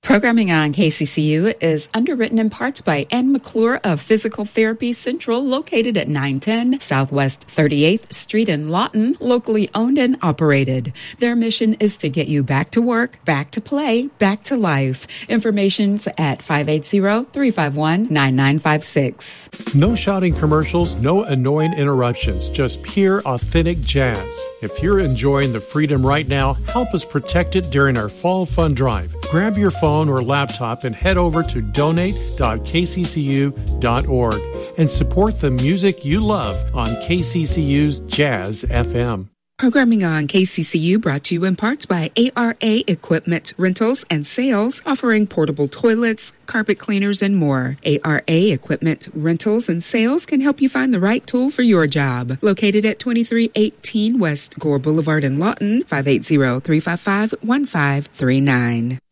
Programming on KCCU is underwritten in part by Ann McClure of Physical Therapy Central, located at 910 Southwest 38th Street in Lawton, locally owned and operated. Their mission is to get you back to work, back to play, back to life. Information's at 580-351-9956. No shouting commercials, no annoying interruptions, just pure, authentic jazz. If you're enjoying the freedom right now, help us protect it during our Fall Fund Drive. Grab your phone or laptop and head over to donate.kccu.org and support the music you love on KCCU's Jazz FM. Programming on KCCU brought to you in part by ARA Equipment Rentals and Sales, offering portable toilets, carpet cleaners, and more. ARA Equipment Rentals and Sales can help you find the right tool for your job. Located at 2318 West Gore Boulevard in Lawton, 580-355-1539.